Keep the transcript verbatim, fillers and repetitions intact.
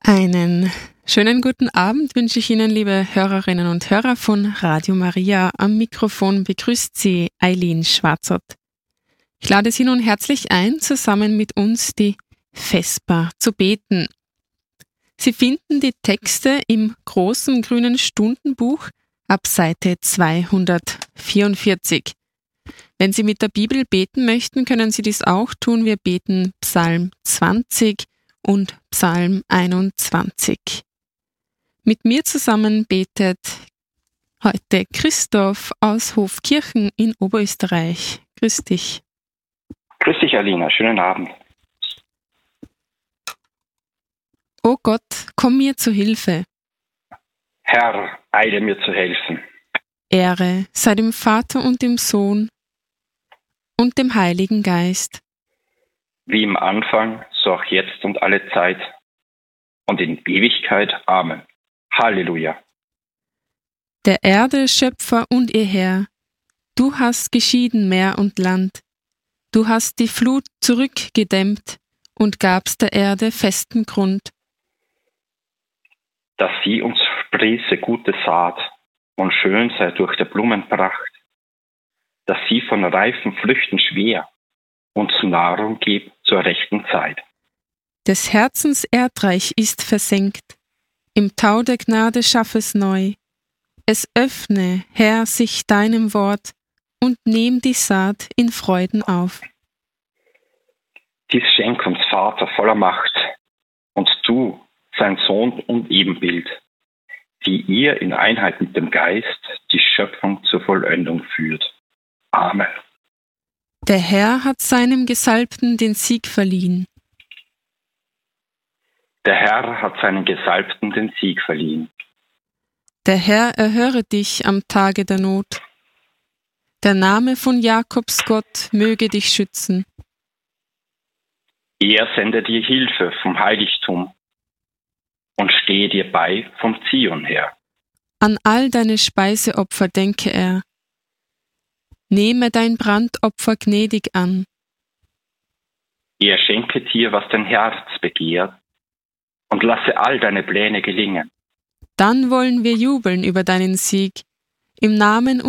Einen schönen guten Abend wünsche ich Ihnen, liebe Hörerinnen und Hörer von Radio Maria. Am Mikrofon begrüßt Sie Eileen Schwarzert. Ich lade Sie nun herzlich ein, zusammen mit uns die Vesper zu beten. Sie finden die Texte im großen grünen Stundenbuch ab Seite zweihundertvierundvierzig. Wenn Sie mit der Bibel beten möchten, können Sie dies auch tun. Wir beten Psalm zwanzig und Psalm einundzwanzig. Mit mir zusammen betet heute Christoph aus Hofkirchen in Oberösterreich. Grüß dich. Grüß dich, Alina. Schönen Abend. O Gott, komm mir zu Hilfe. Herr, eile mir zu helfen. Ehre sei dem Vater und dem Sohn und dem Heiligen Geist. Wie im Anfang, so auch jetzt und alle Zeit und in Ewigkeit. Amen. Halleluja. Der Erde Schöpfer und ihr Herr, du hast geschieden Meer und Land. Du hast die Flut zurückgedämmt und gabst der Erde festen Grund. Dass sie uns sprieße gute Saat und schön sei durch der Blumen Pracht. Dass sie von reifen Früchten schwer uns Nahrung gibt zur rechten Zeit. Des Herzens Erdreich ist versenkt, im Tau der Gnade schaff es neu. Es öffne, Herr, sich deinem Wort und nehm die Saat in Freuden auf. Dies schenk uns, Vater, voller Macht, und du, sein Sohn und Ebenbild, die ihr in Einheit mit dem Geist die Schöpfung zur Vollendung führt. Amen. Der Herr hat seinem Gesalbten den Sieg verliehen. Der Herr hat seinen Gesalbten den Sieg verliehen. Der Herr erhöre dich am Tage der Not. Der Name von Jakobs Gott möge dich schützen. Er sende dir Hilfe vom Heiligtum und stehe dir bei vom Zion her. An all deine Speiseopfer denke er. Nehme dein Brandopfer gnädig an. Er schenke dir, was dein Herz begehrt, und lasse all deine Pläne gelingen. Dann wollen wir jubeln über deinen Sieg. Im Namen